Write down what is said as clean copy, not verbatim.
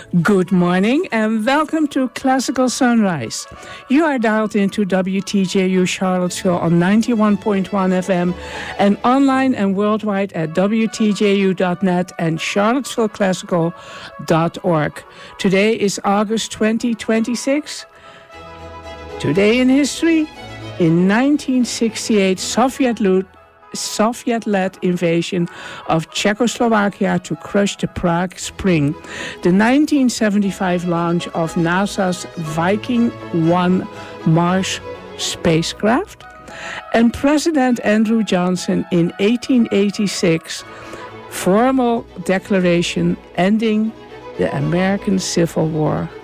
Good morning and welcome to Classical Sunrise. You are dialed into WTJU Charlottesville on 91.1 FM and online and worldwide at WTJU.net and charlottesvilleclassical.org. Today is August 2026. Today in history, in 1968, Soviet-led invasion of Czechoslovakia to crush the Prague Spring, the 1975 launch of NASA's Viking 1 Mars spacecraft, and President Andrew Johnson in 1886 formal declaration ending the American Civil War.